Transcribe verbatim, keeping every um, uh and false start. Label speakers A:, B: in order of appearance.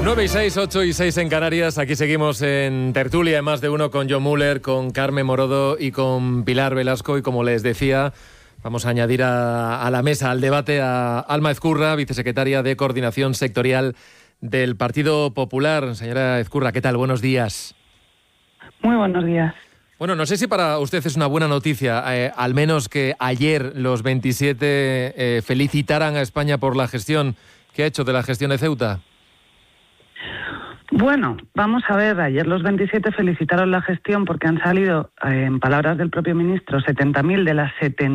A: nueve y seis, ocho y seis en Canarias. Aquí seguimos en tertulia, en Más de Uno, con Jon Müller, con Carmen Morodo y con Pilar Velasco. Y como les decía, vamos a añadir a, a la mesa, al debate, a Alma Ezcurra, vicesecretaria de Coordinación Sectorial del Partido Popular. Señora Ezcurra, ¿qué tal? Buenos días.
B: Muy buenos días.
A: Bueno, no sé si para usted es una buena noticia, eh, al menos que ayer los veintisiete eh, felicitaran a España por la gestión que ha hecho de la gestión de Ceuta.
B: Bueno, vamos a ver, ayer los veintisiete felicitaron la gestión porque han salido, eh, en palabras del propio ministro, setenta mil de las setenta